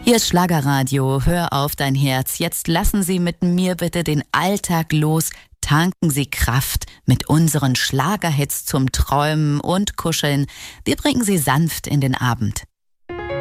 Hier ist Schlagerradio, hör auf dein Herz. Jetzt lassen Sie mit mir bitte den Alltag los. Tanken Sie Kraft mit unseren Schlagerhits zum Träumen und Kuscheln. Wir bringen Sie sanft in den Abend.